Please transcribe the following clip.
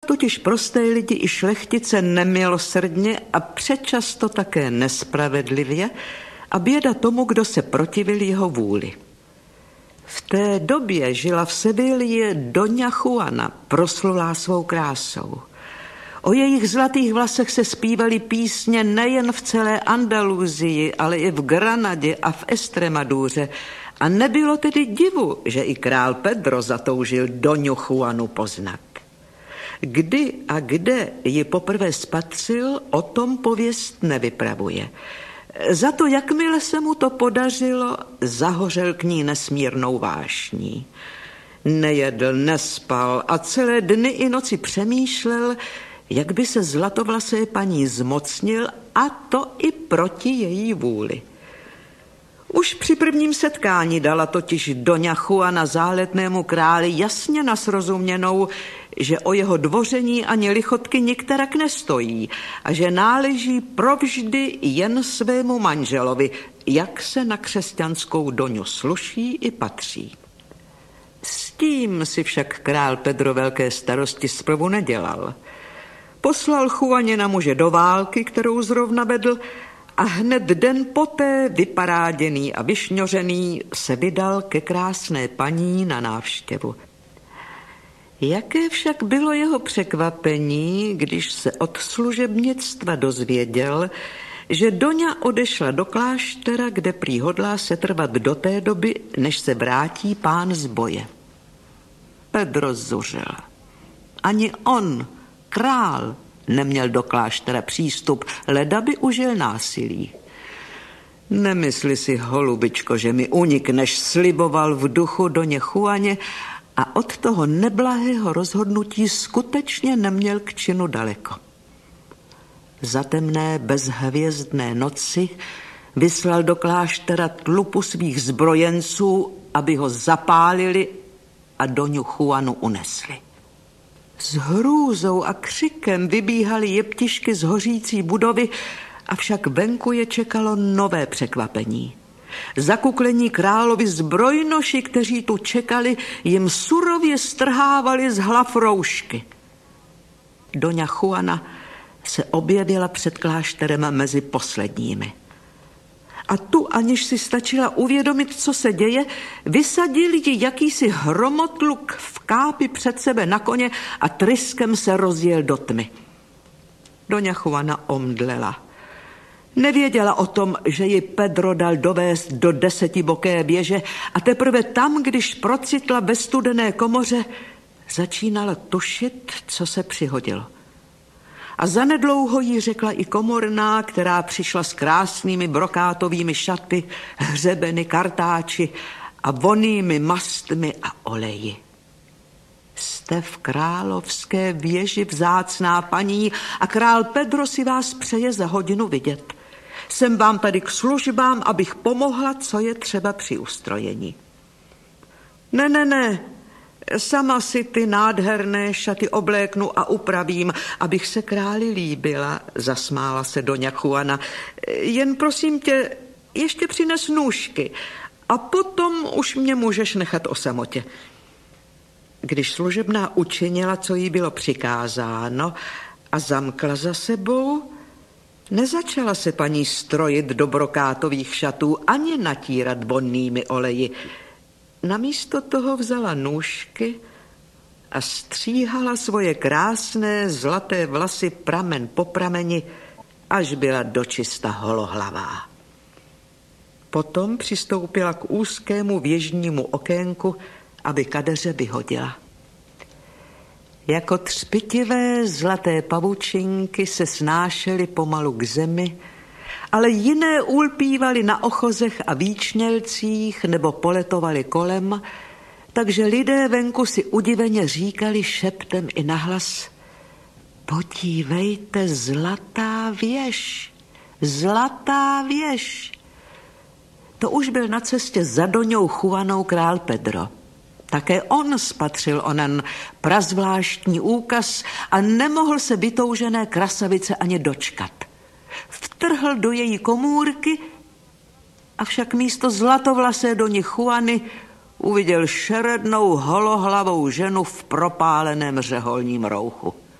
totiž prosté lidi i šlechtice nemilosrdně a přečasto také nespravedlivě a běda tomu, kdo se protivil jeho vůli. V té době žila v Sevilii Doňa Juana, proslulá svou krásou. O jejich zlatých vlasech se zpívaly písně nejen v celé Andaluzii, ale i v Granadě a v Estremaduře. A nebylo tedy divu, že i král Pedro zatoužil Doňu Juanu poznat. Kdy a kde ji poprvé spatřil, o tom pověst nevypravuje. Za to, jakmile se mu to podařilo, zahořel k ní nesmírnou vášní. Nejedl, nespal a celé dny i noci přemýšlel, jak by se zlatovlasé paní zmocnil, a to i proti její vůli. Už při prvním setkání dala totiž Doňa Juana záletnému králi jasně nasrozuměnou, že o jeho dvoření ani lichotky nikterak nestojí a že náleží provždy jen svému manželovi, jak se na křesťanskou Doňu sluší i patří. S tím si však král Pedro velké starosti zprvu nedělal. Poslal Juaně na muže do války, kterou zrovna vedl, a hned den poté, vyparáděný a vyšňořený, se vydal ke krásné paní na návštěvu. Jaké však bylo jeho překvapení, když se od služebnictva dozvěděl, že Doňa odešla do kláštera, kde prý hodlá setrvat do té doby, než se vrátí pán z boje. Pedro zuřil. Ani on, král, neměl do kláštera přístup, leda by užil násilí. Nemysli si, holubičko, že mi unikneš, sliboval v duchu Doně Juaně, a od toho neblahého rozhodnutí skutečně neměl k činu daleko. Za temné bezhvězdné noci vyslal do kláštera tlupu svých zbrojenců, aby ho zapálili a Doňu Juanu unesli. S hrůzou a křikem vybíhaly jeptišky z hořící budovy, avšak venku je čekalo nové překvapení. Zakuklení královi zbrojnoši, kteří tu čekali, jim surově strhávali z hlav roušky. Doňa Juana se objevila před klášterem mezi posledními. A tu, aniž si stačila uvědomit, co se děje, vysadil ji jakýsi hromotluk v kápi před sebe na koně a tryskem se rozjel do tmy. Doňa Juana omdlela. Nevěděla o tom, že ji Pedro dal dovést do 10boké věže a teprve tam, když procitla ve studené komoře, začínala tušit, co se přihodilo. A zanedlouho jí řekla i komorná, která přišla s krásnými brokátovými šaty, hřebeny, kartáči a vonnými mastmi a oleji. Jste v královské věži, vzácná paní, a král Pedro si vás přeje za hodinu vidět. Jsem vám tady k službám, abych pomohla, co je třeba při ustrojení. Ne, sama si ty nádherné šaty obléknu a upravím, abych se králi líbila, zasmála se Doňa Juana. Jen prosím tě, ještě přines nůžky a potom už mě můžeš nechat o samotě. Když služebná učinila, co jí bylo přikázáno, a zamkla za sebou, nezačala se paní strojit do brokátových šatů ani natírat vonnými oleji. Namísto toho vzala nůžky a stříhala svoje krásné zlaté vlasy pramen po prameni, až byla dočista holohlavá. Potom přistoupila k úzkému věžnímu okénku, aby kadeře vyhodila. Jako třpitivé zlaté pavučinky se snášely pomalu k zemi, ale jiné ulpívaly na ochozech a výčnělcích nebo poletovaly kolem, takže lidé venku si udiveně říkali šeptem i nahlas: podívejte, zlatá věž, zlatá věž. To už byl na cestě za Doňou Juanou král Pedro. Také on spatřil onen prazvláštní úkaz a nemohl se vytoužené krasavice ani dočkat. Vtrhl do její komůrky, avšak místo zlatovlasé Doně Juany uviděl šerednou holohlavou ženu v propáleném řeholním rouchu.